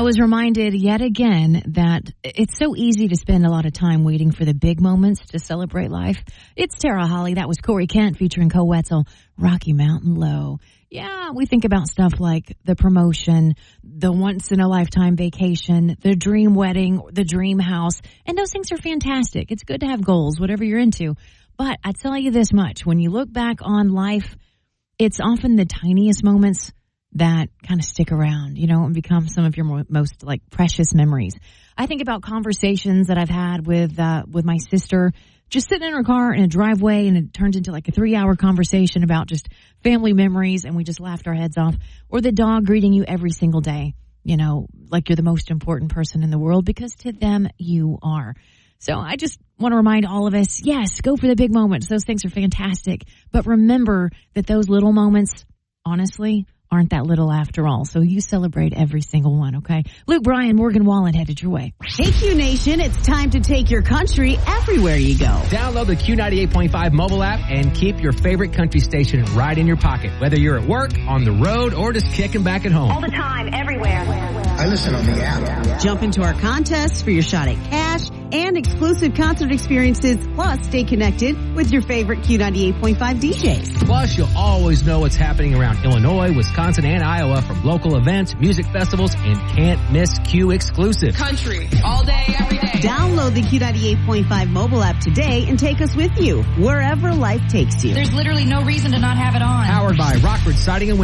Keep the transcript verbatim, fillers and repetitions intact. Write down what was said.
was reminded yet again that it's so easy to spend a lot of time waiting for the big moments to celebrate life. It's Tara Holly. That was Corey Kent featuring Co Wetzel, Rocky Mountain Low. Yeah, we think about stuff like the promotion, the once-in-a-lifetime vacation, the dream wedding, the dream house, and those things are fantastic. It's good to have goals, whatever you're into. But I tell you this much, when you look back on life, it's often the tiniest moments that kind of stick around, you know, and become some of your more, most, like, precious memories. I think about conversations that I've had with uh, with my sister, just sitting in her car in a driveway, and it turned into like a three-hour conversation about just family memories, and we just laughed our heads off. Or the dog greeting you every single day, you know, like you're the most important person in the world, because to them, you are. So I just want to remind all of us, yes, go for the big moments. Those things are fantastic. But remember that those little moments, honestly, aren't that little after all. So you celebrate every single one, okay? Luke Bryan, Morgan Wallen headed your way. Hey, Q Nation, it's time to take your country everywhere you go. Download the Q ninety-eight point five mobile app and keep your favorite country station right in your pocket, whether you're at work, on the road, or just kicking back at home. All the time, everywhere. I listen on the app. Jump into our contests for your shot at cash and exclusive concert experiences, plus stay connected with your favorite Q ninety-eight point five D Js. Plus, you'll always know what's happening around Illinois, Wisconsin, and Iowa from local events, music festivals, and can't miss Q exclusives. Country, all day, every day. Download the Q ninety-eight point five mobile app today and take us with you wherever life takes you. There's literally no reason to not have it on. Powered by Rockford Siding and